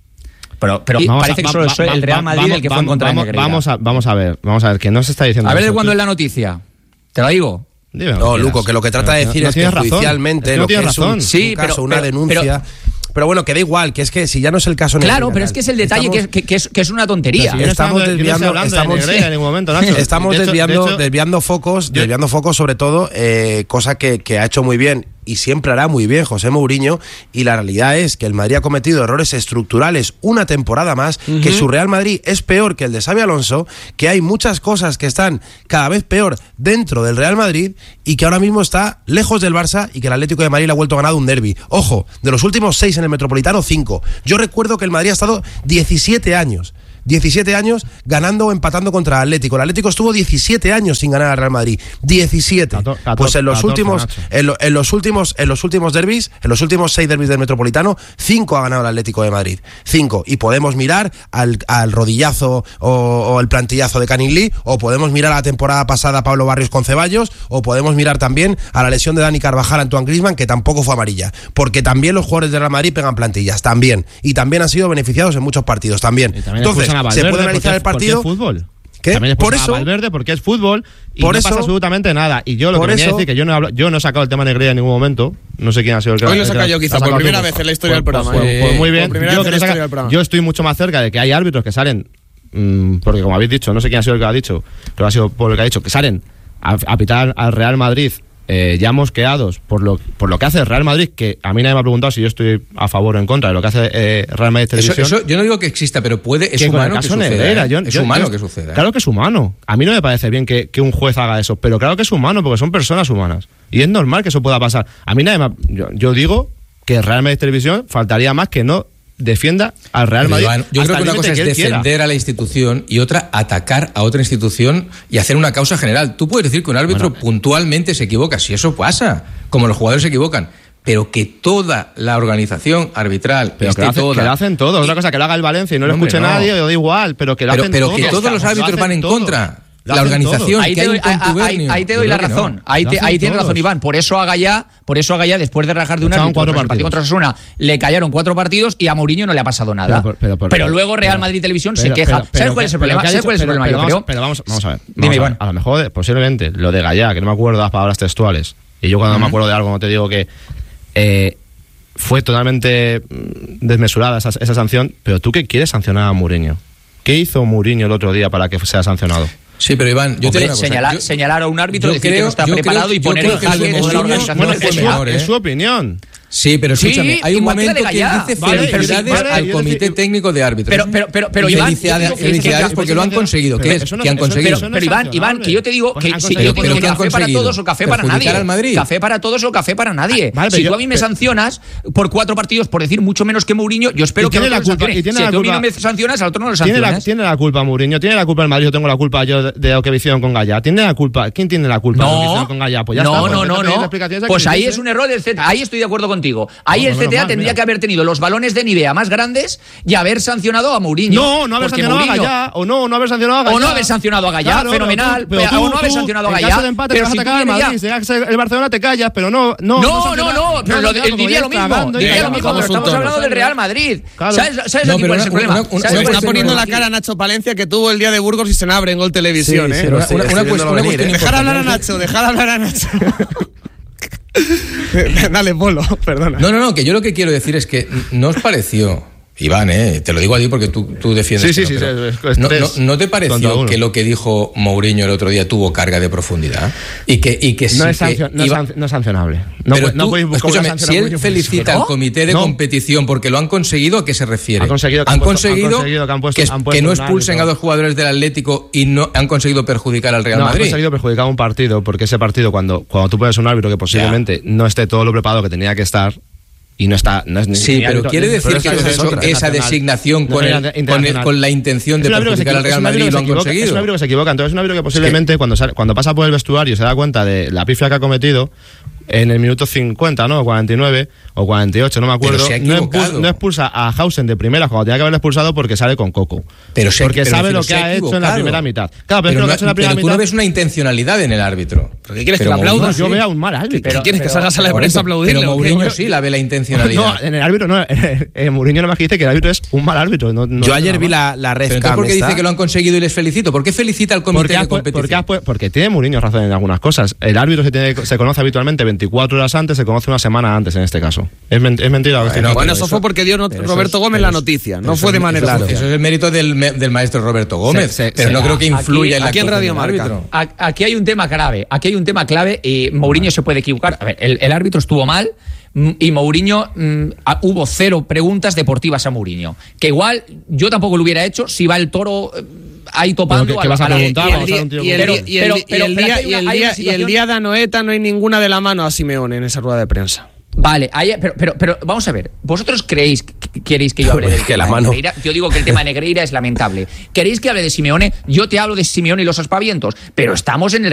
Pero, pero parece a, que solo es el Real Madrid vamos, el que fue en contra vamos, de Negreira. Vamos a, vamos a ver, vamos a ver, que no se está diciendo. A ver de cuándo es la noticia. Te lo digo. Dime, no, Luco, que lo que trata de decir no, no es que judicialmente es que no lo que es razón. un, sí, un caso, pero, una pero, denuncia. Pero, Pero bueno, que da igual, que es que si ya no es el caso Claro, Negreira, pero es que es el detalle estamos, que, es, que, es, que es una tontería. Si estamos no desviando, de estamos, de en ningún momento, Nacho. estamos de hecho, desviando, de hecho, desviando focos, yo, desviando focos sobre todo, eh, cosa que, que ha hecho muy bien y siempre hará muy bien José Mourinho, y la realidad es que el Madrid ha cometido errores estructurales una temporada más, uh-huh. que su Real Madrid es peor que el de Xabi Alonso, que hay muchas cosas que están cada vez peor dentro del Real Madrid y que ahora mismo está lejos del Barça y que el Atlético de Madrid le ha vuelto ganado un derbi. Ojo, de los últimos seis en el Metropolitano, cinco. Yo recuerdo que el Madrid ha estado diecisiete años diecisiete años ganando o empatando contra el Atlético. El Atlético estuvo diecisiete años sin ganar al Real Madrid. diecisiete. Pues en los últimos en, lo, en los últimos en los últimos derbis, en los últimos seis derbis del Metropolitano, cinco ha ganado el Atlético de Madrid. Cinco. Y podemos mirar al, al rodillazo o, o el plantillazo de Canning-Lee, o podemos mirar a la temporada pasada a Pablo Barrios con Ceballos, o podemos mirar también a la lesión de Dani Carvajal a Antoine Griezmann, que tampoco fue amarilla. Porque también los jugadores del Real Madrid pegan plantillas, también. Y también han sido beneficiados en muchos partidos, también. Entonces, Valverde, se puede analizar el partido. ¿Por qué es fútbol? ¿Qué? También por eso. A Valverde porque es fútbol y por no eso, pasa absolutamente nada. Y yo lo que venía a decir que yo no, hablo, yo no he sacado el tema Negreira en ningún momento. No sé quién ha sido el que Hoy lo he sacado yo quizá, por primera vez en la historia del programa. Pues, pues muy bien. Yo, que saca, yo estoy mucho más cerca de que hay árbitros que salen, mmm, porque como habéis dicho, no sé quién ha sido el que lo ha dicho, pero ha sido por el que ha dicho, que salen a, a pitar al Real Madrid. Eh, ya mosqueados por lo, por lo que hace el Real Madrid, que a mí nadie me ha preguntado si yo estoy a favor o en contra de lo que hace eh, Real Madrid Televisión. Eso, eso, yo no digo que exista, pero puede, es que humano que suceda. Negrera, yo, es yo, humano yo, que suceda. Claro que es humano. A mí no me parece bien que, que un juez haga eso, pero claro que es humano, porque son personas humanas. Y es normal que eso pueda pasar. A mí nadie me ha, yo, yo digo que el Real Madrid Televisión faltaría más que no defienda al Real Madrid. Iván, yo creo que una cosa es defender quiera. a la institución y otra atacar a otra institución y hacer una causa general. Tú puedes decir que un árbitro bueno, puntualmente se equivoca, si eso pasa, como los jugadores se equivocan, pero que toda la organización arbitral pero esté que, lo hace, toda... que lo hacen todo, otra cosa que lo haga el Valencia y no lo Hombre, escuche no. nadie, o da igual, pero que lo pero, hacen pero todo. que todos los árbitros van en todo. contra. La organización, ahí, te doy, ahí, ahí te doy la razón. No. Ahí, te, ahí tienes razón, Iván. Por eso a Gallá, por eso a Gallá, después de rajar de un árbitro cuatro partido contra Osasuna, le callaron cuatro partidos y a Mourinho no le ha pasado nada. Pero, pero, pero, pero luego Real Madrid Televisión pero, se queja. Pero, pero, ¿Sabes cuál es el problema? ¿Sabes cuál es el problema? Yo vamos, creo. Pero vamos, vamos a ver. Vamos Dime, a, ver. Iván. A lo mejor, posiblemente, lo de Gallá, que no me acuerdo las palabras textuales. Y yo cuando uh-huh. no me acuerdo de algo, no te digo que eh, fue totalmente desmesurada esa, esa sanción. Pero tú, ¿qué quieres sancionar a Mourinho? ¿Qué hizo Mourinho el otro día para que sea sancionado? Sí, pero Iván, yo Hombre, te digo una cosa. Señalar, yo, señalar a un árbitro, decir creo, que no está yo preparado creo, y poner el jaque de la organización. Bueno, es, su, menor, ¿eh? es su opinión. Sí, pero escúchame, Sí, hay un igual que la momento de que él Gallá. dice Vale, felicidades pero sí, vale, al yo comité decir- técnico de árbitros. Pero, pero, pero, pero Y Iván, felicidades, yo te digo que- felicidades que- que- porque lo han conseguido. pero ¿Qué es? eso no- ¿Qué han eso no- conseguido? eso no Pero es Iván, Iván, que yo te digo Pues que han si yo conseguido- te pero digo ¿qué han café para conseguido? todos o café para ¿Perjudicar nadie. al Madrid? Café para todos o café para nadie. Vale, pero si yo- tú a mí me pero- sancionas por cuatro partidos, por decir mucho menos que Mourinho, yo espero Y que tiene al la otro lo culpa- sancione. y tiene Si la tú a mí no culpa- me sancionas, al otro no lo Tiene la, sancionas. tiene la culpa Mourinho, tiene la culpa el Madrid, yo tengo la culpa yo de, de lo que hicieron con Gallá. ¿Tiene la culpa? ¿Quién tiene la culpa de lo que No, hicieron con Gallá? Pues ya no, está, pues no, vete a no, pedir no. explicaciones a Pues quien ahí hiciese. es un error del Z. Ahí estoy de acuerdo contigo. Ahí No, el menos C T A mal, tendría mira. que haber tenido los balones de Nivea más grandes y haber sancionado a Mourinho. No, no haber Porque sancionado Mourinho- a Gallá. O no, no haber sancionado a Gallá. O no haber sancionado a Gallá, Claro, pero fenomenal. tú- pero Pero- tú- o no haber tú, sancionado a en Gallá. caso de empate, Pero te vas si a tú atacar al vienes Madrid. ya- Si el Barcelona te callas, pero no. No, No, no, sancionar- no, pero lo, claro, él diría lo como ya mismo. está, Diría ya lo mismo, vamos pero a estamos un hablando tono, del Real Madrid. Claro. ¿Sabes, ¿sabes No, aquí pero cuál es una- el problema? una- una- ¿Sabes una cuál es Está el poniendo problema la aquí? cara a Nacho Palencia que tuvo el día de Burgos y se abre en Gol Televisión, Sí, ¿eh? sí, lo Una, estoy- una- estoy una viéndolo cuestión, una venir, cuestión ¿eh? Dejar hablar a importante. Nacho, dejar hablar a Nacho. Dale, Polo, perdona. No, no, no, que yo lo que quiero decir es que no os pareció, Iván, eh, te lo digo a ti porque tú, tú defiendes. Sí, sí, que no, sí, pero sí, es- es no, tres no- ¿no te contra pareció uno. que lo que dijo Mourinho el otro día tuvo carga de profundidad? Y que, y que sí No es, que sancio- no es iba- sanc- no es sancionable. No, pero pu- no tú, podéis buscar escúchame, una sanción si a él Mourinho por felicita eso. al comité de No. competición porque lo han conseguido, ¿a qué se refiere? Han conseguido que han han puesto- han conseguido conseguido que han puesto- que, han puesto que no un expulsen a árbitro. dos jugadores del Atlético y no han conseguido perjudicar al Real No, han Madrid. conseguido perjudicar un partido porque ese partido, cuando, cuando tú pones un árbitro que posiblemente no esté todo lo preparado que tenía que estar y no está. No es ni- Sí, ni pero árbitro, quiere ni- decir pero que esa has es hecho otra, esa internacional. designación No con, es el- internacional. con, el- con la intención de Es un árbitro que se perjudicar al equivoca, Real es un Madrid y árbitro lo han que se equivoca, conseguido. Es un árbitro que se equivoca. Entonces es un árbitro que posiblemente cuando, sale- cuando pasa por el vestuario se da cuenta de la pifia que ha cometido en el minuto cincuenta, ¿no? cuarenta y nueve o cuarenta y ocho, no me acuerdo. Pero se ha no, equivocado. expulsa, no expulsa a Hausen de primera cuando tenía que haberle expulsado porque sale con Coco. Pero se ha- porque pero sabe decir, lo se que ha hecho en la equivocado. primera mitad. Claro, pero, es que Pero, lo que no- ha hecho en la pero primera tú no mitad. ves una intencionalidad en el árbitro. ¿Pero qué quieres que Pero le aplauda? Mourinho Yo sí. veo a un mal árbitro. ¿Qué quieres que salgas a la Por prensa a eso, aplaudirle? Pero o qué? Mourinho Yo- sí la ve la intencionalidad. No, en el árbitro no. En Mourinho no me dijiste que el árbitro es un mal árbitro. No, no Yo es ayer nada vi más. la, la red Pero entonces, cam ¿por qué esta. dice que lo han conseguido y les felicito? ¿Por qué felicita al Porque, comité has de pu- porque, competición? has pu- porque tiene Mourinho razón en algunas cosas. El árbitro se, tiene, se conoce habitualmente veinticuatro horas antes, se conoce una semana antes en este caso. Es, men- es mentira lo que estoy Bueno, diciendo. Bueno, pero eso fue porque dio not- pero Roberto eso es- Gómez pero la eso- noticia, pero no eso fue de es- manera claro, oficial. Eso es el mérito del, me- del maestro Roberto Gómez. Se- se- pero se- no creo que aquí- influya en la aquí en actuación Radio del Marca. árbitro. A- Aquí hay un tema grave, aquí hay un tema clave y Mourinho se puede equivocar. A ver, el, el árbitro estuvo mal mm, y Mourinho, mm, a- hubo cero preguntas deportivas a Mourinho. Que igual yo tampoco lo hubiera hecho si va el Toro eh, ahí topando Pero ¿qué- a qué la vas a pared. preguntar? Y el Vamos a día- ver un tío y el Pero- día- y el- pero- y pero- el pero día- aquí hay y una- el hay una día- y el situación- día de Anoeta no hay ninguna de la mano a Simeone en esa rueda de prensa. Vale, ahí- pero, pero, pero vamos a ver, ¿vosotros creéis que queréis que yo hable Pues del que tema la de mano. Negreira? Yo digo que el tema de Negreira es lamentable. ¿Queréis que hable de Simeone? Yo te hablo de Simeone y los aspavientos, pero estamos en el